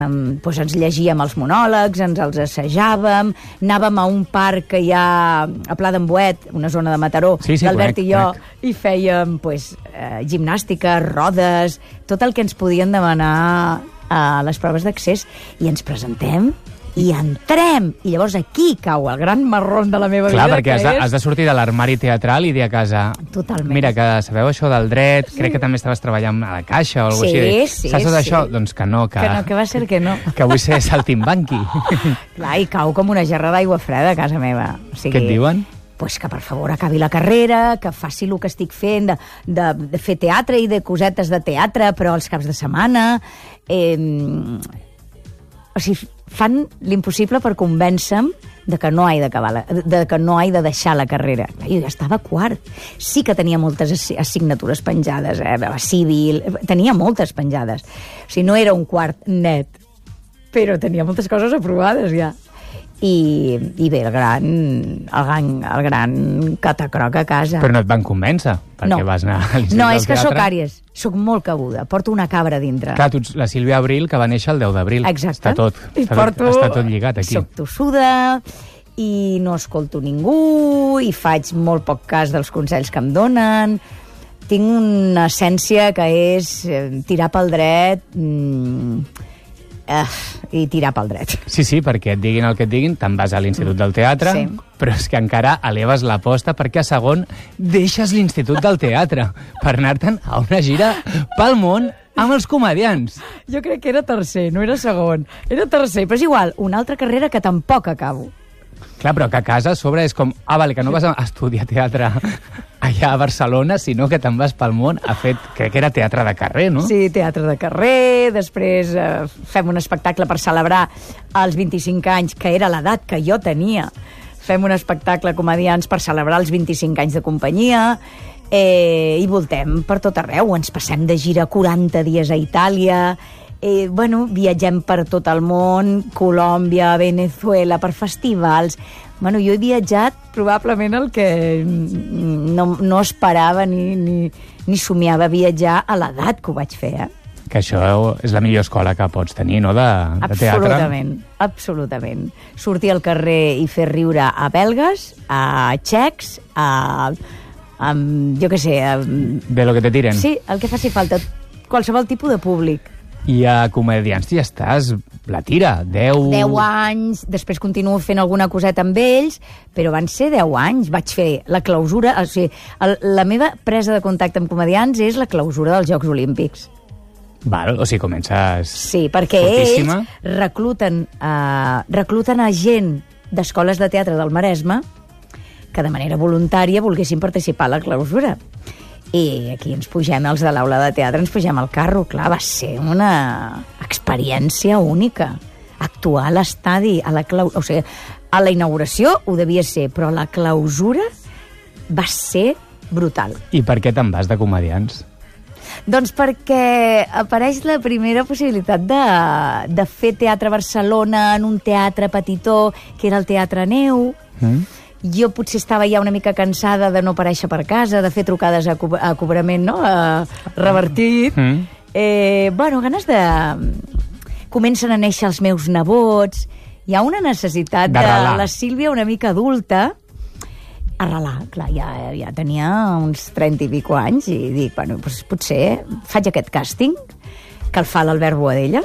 Doncs ens llegíem els monòlegs, ens els assajàvem, anàvem a un parc que hi ha a Pla d'en Boet, una zona de Mataró, l'Albert i jo, i fèiem gimnàstica, rodes, tot el que ens podien demanar a les proves d'accés, i ens presentem i entrem. I llavors aquí cau el gran marrón de la meva vida. Clar, perquè has de sortir de l'armari teatral i dir a casa... Totalment. Mira, que sabeu això del dret, crec que també estaves treballant a la Caixa o alguna cosa així. Sí. Saps tot això? Doncs que no, que va ser que no. Que vull ser saltimbanqui. Clar, i cau com una gerra d'aigua freda a casa meva. O sigui, què et diuen? Pues que per favor acabi la carrera, que faci el que estic fent, de fer teatre i de cosetes de teatre, però els caps de setmana... O sigui, fan l'impossible per convèncer-me de que no he de deixar la carrera. Jo ja estava a quart. Sí que tenia moltes assignatures penjades, civil, tenia moltes penjades. O sigui, no era un quart net, però tenia moltes coses aprovades ja. I bé, el gran catacroc a casa. Però no et van convèncer, perquè vas anar a l'Institut del Teatre. No, és que sóc àries, sóc molt cabuda, porto una cabra dintre. Clar, tu ets la Sílvia Abril, que va néixer el 10 d'abril. Exacte. Està tot lligat aquí. Soc tossuda i no escolto ningú i faig molt poc cas dels consells que em donen. Tinc una essència que és tirar pel dret... i tirar pel dret. Sí, perquè et diguin el que et diguin, te'n vas a l'Institut del Teatre, però és que encara eleves l'aposta perquè a segon deixes l'Institut del Teatre per anar-te'n a una gira pel món amb els comediants. Jo crec que era tercer, no era segon. Era tercer, però és igual, una altra carrera que tampoc acabo. Clar, però que a casa a sobre és com... vale, que no vas a estudiar teatre allà a Barcelona, sinó que te'n vas pel món a fer... Crec que era teatre de carrer, no? Sí, teatre de carrer, després fem un espectacle per celebrar els 25 anys, que era l'edat que jo tenia. Fem un espectacle comediants per celebrar els 25 anys de companyia, i voltem per tot arreu. Ens passem de gira 40 dies a Itàlia... viatgem per tot el món, Colòmbia, Venezuela, per festivals. Jo he viatjat probablement el que no esperava ni somiava viatjar a l'edat que ho vaig fer, Que això és la millor escola que pots tenir, no?, de teatre. Absolutament. Sortir al carrer i fer riure a belgues, a txecs, jo què sé... De lo que te tiren. Sí, el que faci falta. Qualsevol tipus de públic. I a comediants ja estàs, la tira, 10 anys, després continuo fent alguna coseta amb ells, però van ser 10 anys. Vaig fer la clausura, o sigui, la meva presa de contacte amb comediants és la clausura dels Jocs Olímpics. Val, o sigui, comences sí, perquè fortíssima. Ells recluten a gent d'escoles de teatre del Maresme que de manera voluntària volguessin participar a la clausura. I aquí ens pugem, els de l'aula de teatre, ens pugem al carro. Clar, va ser una experiència única. Actuar a l'estadi, o sigui, a la inauguració ho devia ser, però a la clausura va ser brutal. I per què te'n vas de comediants? Doncs perquè apareix la primera possibilitat de fer teatre a Barcelona en un teatre petitó, que era el Teatre Neu. Jo potser estava ja una mica cansada de no aparèixer per casa, de fer trucades a cobrament, no?, revertit. Ganes de... Comencen a néixer els meus nebots. Hi ha una necessitat de la Sílvia una mica adulta arrelar. Clar, ja tenia uns 30 i pico anys i dic, potser faig aquest càsting que el fa l'Albert Boadella.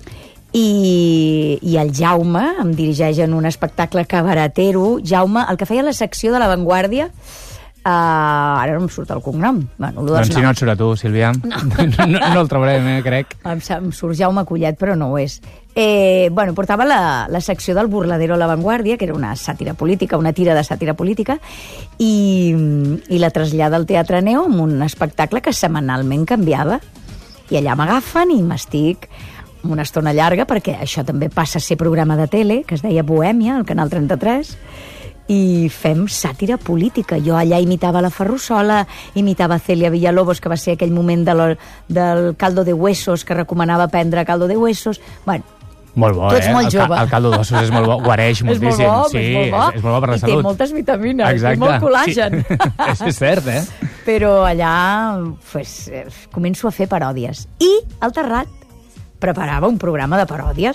I el Jaume em dirigeix en un espectacle cabaretero. Jaume, el que feia la secció de La Vanguardia, ara no em surt el cognom. Doncs si no et surt a tu, Sílvia. No el trobarem, crec. Em surt Jaume Collet, però no ho és. Portava la secció del Burladero a La Vanguardia, que era una sàtira política, una tira de sàtira política, i la trasllada al Teatre Neu amb un espectacle que setmanalment canviava. I allà m'agafen i m'estic una estona llarga, perquè això també passa a ser programa de tele, que es deia Bohèmia, al Canal 33, i fem sàtira política. Jo allà imitava la Ferrusola, imitava Celia Villalobos, que va ser aquell moment del caldo de huesos, que recomanava prendre caldo de huesos. Molt bo, tu ets molt jove. El caldo d'ossos és molt bo, guareix moltíssim. És molt bo per la salut. I té moltes vitamines. Exacte. I molt col·làgen. Sí. És cert, Però allà començo a fer paròdies. I al Terrat preparava un programa de paròdies